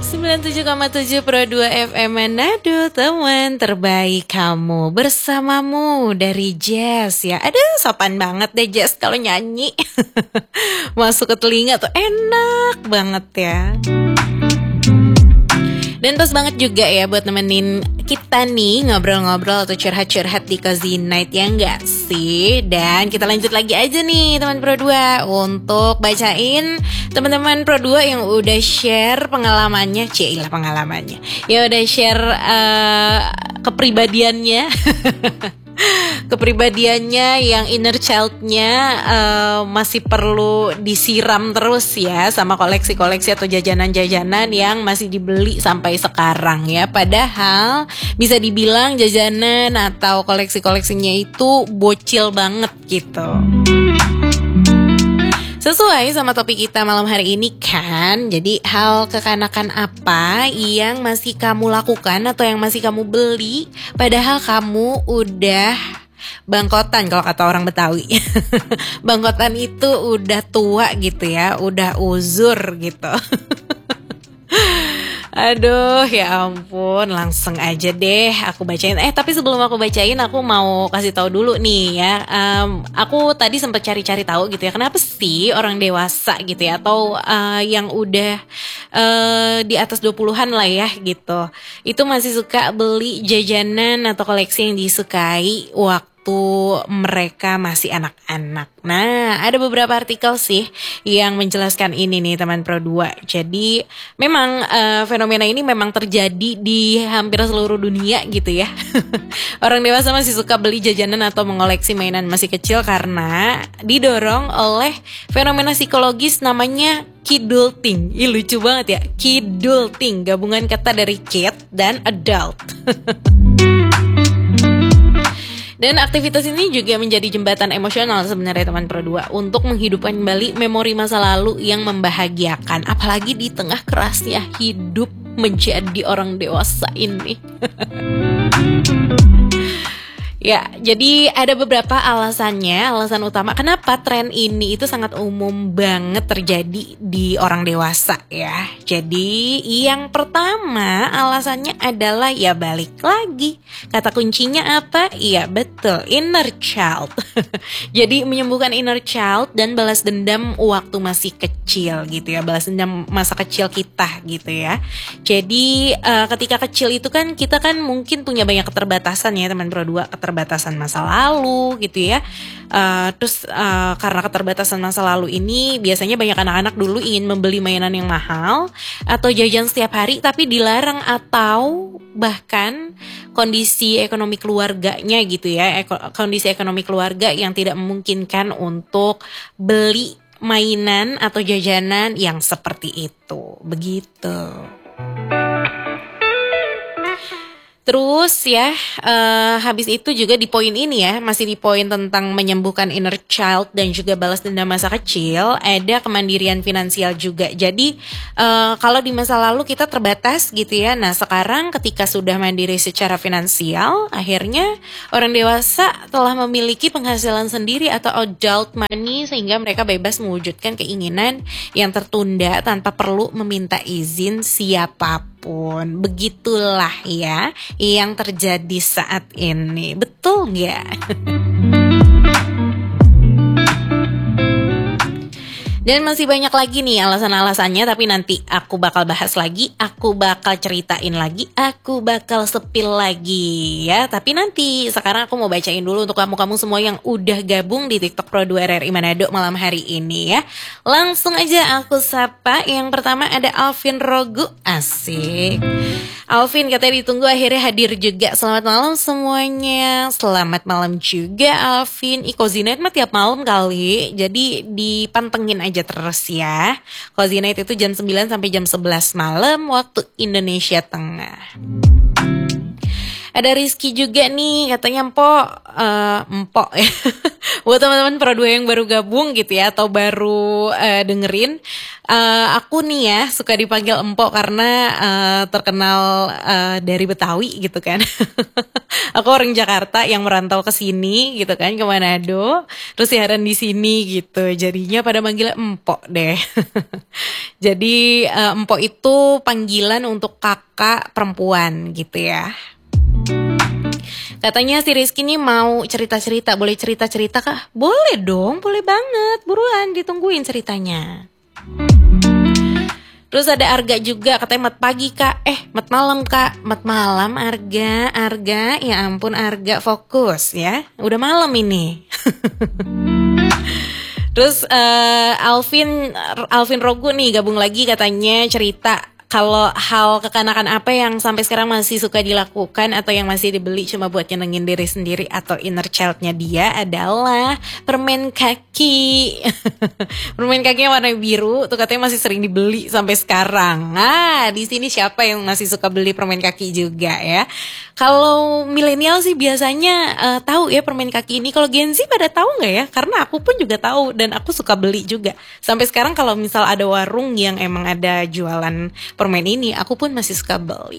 97,7 Pro 2 FM Manado, teman terbaik kamu, bersamamu dari Jazz ya. Aduh, sopan banget deh Jazz kalau nyanyi. Masuk ke telinga tuh enak banget ya. Dan pas banget juga ya buat nemenin kita nih ngobrol-ngobrol atau curhat-curhat di Cozy Night, ya enggak sih? Dan kita lanjut lagi aja nih teman Pro 2 untuk bacain teman-teman Pro 2 yang udah share pengalamannya. Cielah pengalamannya. Ya udah share kepribadiannya. Kepribadiannya yang inner child-nya masih perlu disiram terus ya sama koleksi-koleksi atau jajanan-jajanan yang masih dibeli sampai sekarang ya. Padahal bisa dibilang jajanan atau koleksi-koleksinya itu bocil banget gitu. Sesuai sama topik kita malam hari ini kan. Jadi hal kekanakan apa yang masih kamu lakukan atau yang masih kamu beli padahal kamu udah bangkotan kalau kata orang Betawi. Bangkotan itu udah tua gitu ya, udah uzur gitu. Aduh ya ampun, langsung aja deh aku bacain. Tapi sebelum aku bacain aku mau kasih tahu dulu nih ya. Aku tadi sempat cari-cari tahu gitu ya, kenapa sih orang dewasa gitu ya atau yang udah di atas 20-an lah ya gitu, itu masih suka beli jajanan atau koleksi yang disukai waktu mereka masih anak-anak. Nah, ada beberapa artikel sih yang menjelaskan ini nih teman Pro 2. Jadi memang fenomena ini memang terjadi di hampir seluruh dunia gitu ya. Orang dewasa masih suka beli jajanan atau mengoleksi mainan masih kecil karena didorong oleh fenomena psikologis namanya kidulting. Ih, lucu banget ya, kidulting, gabungan kata dari kid dan adult. Dan aktivitas ini juga menjadi jembatan emosional sebenarnya teman Pro 2 untuk menghidupkan kembali memori masa lalu yang membahagiakan, apalagi di tengah kerasnya hidup menjadi orang dewasa ini. Ya, jadi ada beberapa alasannya, alasan utama kenapa tren ini itu sangat umum banget terjadi di orang dewasa ya. Jadi yang pertama alasannya adalah ya balik lagi. Kata kuncinya apa? Iya betul, inner child. Jadi menyembuhkan inner child dan balas dendam waktu masih kecil gitu ya. Balas dendam masa kecil kita gitu ya. Jadi ketika kecil itu kan kita kan mungkin punya banyak keterbatasan ya teman Pro 2, keterbatasan masa lalu gitu ya. Terus karena keterbatasan masa lalu ini biasanya banyak anak-anak dulu ingin membeli mainan yang mahal atau jajan setiap hari tapi dilarang, atau bahkan kondisi ekonomi keluarganya gitu ya, kondisi ekonomi keluarga yang tidak memungkinkan untuk beli mainan atau jajanan yang seperti itu, begitu. Terus ya, habis itu juga di poin ini ya, masih di poin tentang menyembuhkan inner child dan juga balas dendam masa kecil, ada kemandirian finansial juga. Jadi kalau di masa lalu kita terbatas gitu ya, nah sekarang ketika sudah mandiri secara finansial, akhirnya orang dewasa telah memiliki penghasilan sendiri atau adult money sehingga mereka bebas mewujudkan keinginan yang tertunda tanpa perlu meminta izin siapapun. Begitulah ya yang terjadi saat ini. Betul gak? Dan masih banyak lagi nih alasan-alasannya, tapi nanti aku bakal bahas lagi, aku bakal ceritain lagi, aku bakal sepil lagi ya. Tapi nanti sekarang aku mau bacain dulu untuk kamu-kamu semua yang udah gabung di TikTok Pro 2 RRI Manado malam hari ini ya. Langsung aja aku sapa. Yang pertama ada Alvin Rogu. Asik. Alvin katanya ditunggu, akhirnya hadir juga. Selamat malam semuanya. Selamat malam juga Alvin. Cozy Night mah tiap malam kali, jadi dipantengin aja terus ya. Cozy Night itu jam 9 sampai jam 11 malam waktu Indonesia Tengah. Ada Rizky juga nih, katanya empok ya. Buat teman-teman Pro 2 yang baru gabung gitu ya, atau baru dengerin, aku nih ya suka dipanggil empok karena terkenal dari Betawi gitu kan. Aku orang Jakarta yang merantau ke sini gitu kan, ke Manado, terus siaran di sini gitu. Jadinya pada manggil empok deh. Jadi empok itu panggilan untuk kakak perempuan gitu ya. Katanya si Rizky nih mau cerita-cerita. Boleh cerita-cerita kah? Boleh dong, boleh banget. Buruan, ditungguin ceritanya. Terus ada Arga juga, katanya mat pagi kak. Mat malam kak. Mat malam Arga. Ya ampun Arga, fokus ya. Udah malam ini. Terus Alvin Rogu nih gabung lagi, katanya cerita kalau hal kekanakan apa yang sampai sekarang masih suka dilakukan atau yang masih dibeli cuma buat nyenengin diri sendiri atau inner child-nya dia adalah permen kaki. Permen kakinya warna biru tuh katanya masih sering dibeli sampai sekarang. Nah, di sini siapa yang masih suka beli permen kaki juga ya? Kalau milenial sih biasanya tahu ya permen kaki ini. Kalau Gen Z pada tahu nggak ya? Karena aku pun juga tahu dan aku suka beli juga. Sampai sekarang kalau misal ada warung yang emang ada jualan permen ini, aku pun masih suka beli.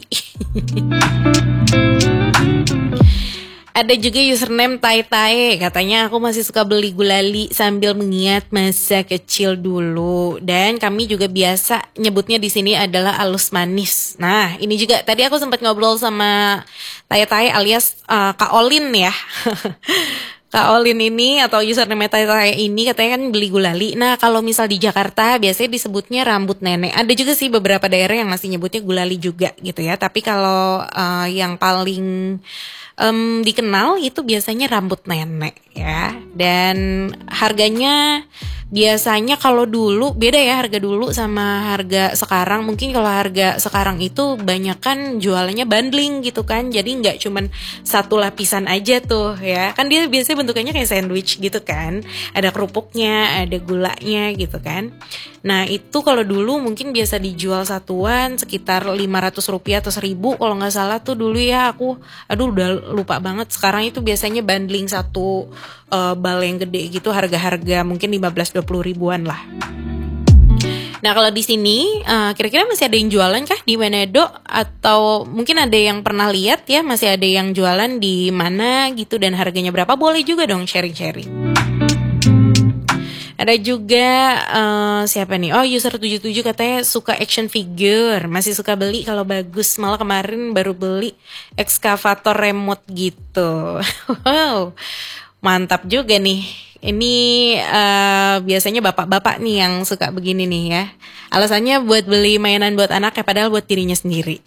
Ada juga username Tai, katanya aku masih suka beli gulali sambil mengingat masa kecil dulu. Dan kami juga biasa nyebutnya di sini adalah alus manis. Nah, ini juga tadi aku sempat ngobrol sama Tai alias Kak Olin ya. Kak Olin ini atau username Tai ini katanya kan beli gulali. Nah, kalau misal di Jakarta biasanya disebutnya rambut nenek. Ada juga sih beberapa daerah yang masih nyebutnya gulali juga gitu ya. Tapi kalau yang paling dikenal itu biasanya rambut nenek ya. Dan harganya biasanya kalau dulu beda ya, harga dulu sama harga sekarang. Mungkin kalau harga sekarang itu banyakan jualannya bundling gitu kan. Jadi nggak cuman satu lapisan aja tuh ya. Kan dia biasanya bentukannya kayak sandwich gitu kan. Ada kerupuknya, ada gulanya gitu kan. Nah itu kalau dulu mungkin biasa dijual satuan sekitar 500 rupiah atau 1.000 kalau nggak salah tuh dulu ya. Aku udah lupa banget. Sekarang itu biasanya bundling satu bal yang gede gitu, harga-harga mungkin 15-20 ribuan lah. Nah kalau di sini kira-kira masih ada yang jualan kah di Manado? Atau mungkin ada yang pernah lihat ya, masih ada yang jualan di mana gitu dan harganya berapa? Boleh juga dong sharing-sharing. Ada juga siapa nih? Oh, user 77 katanya suka action figure, masih suka beli kalau bagus. Malah kemarin baru beli ekskavator remote gitu. Wow, mantap juga nih. Ini biasanya bapak-bapak nih yang suka begini nih ya. Alasannya buat beli mainan buat anaknya, padahal buat dirinya sendiri.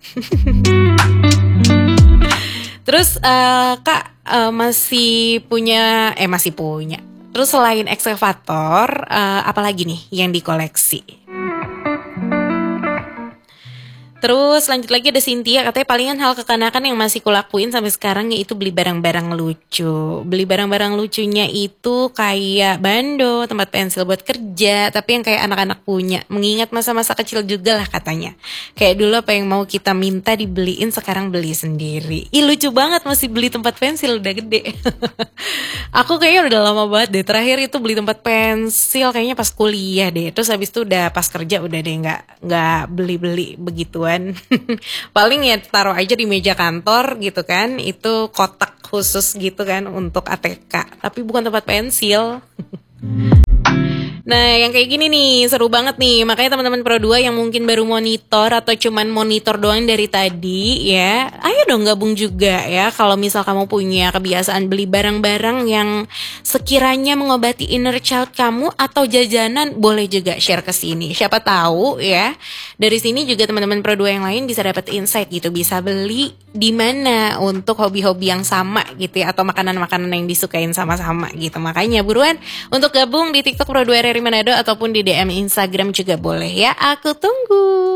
Terus Kak masih punya. Terus selain ekskavator, apalagi nih yang dikoleksi? Terus lanjut lagi ada Cynthia, katanya palingan hal kekanakan yang masih kulakuin sampai sekarang yaitu beli barang-barang lucu. Beli barang-barang lucunya itu kayak bando, tempat pensil buat kerja, tapi yang kayak anak-anak punya. Mengingat masa-masa kecil juga lah katanya. Kayak dulu apa yang mau kita minta dibeliin, sekarang beli sendiri. Ih lucu banget masih beli tempat pensil udah gede. Aku kayaknya udah lama banget deh. Terakhir itu beli tempat pensil kayaknya pas kuliah deh. Terus habis itu udah pas kerja udah deh nggak beli-beli begituan. Paling ya taruh aja di meja kantor gitu kan. Itu kotak khusus gitu kan untuk ATK. Tapi bukan tempat pensil. Nah yang kayak gini nih seru banget nih. Makanya teman-teman Pro 2 yang mungkin baru monitor atau cuman monitor doang dari tadi ya, ayo dong gabung juga ya. Kalau misal kamu punya kebiasaan beli barang-barang yang sekiranya mengobati inner child kamu atau jajanan, boleh juga share ke sini. Siapa tahu ya, dari sini juga teman-teman Pro 2 yang lain bisa dapat insight gitu. Bisa beli di mana untuk hobi-hobi yang sama gitu ya, atau makanan-makanan yang disukain sama-sama gitu. Makanya buruan untuk gabung di TikTok Pro 2 RRI Manado ataupun di DM Instagram juga boleh ya. Aku tunggu.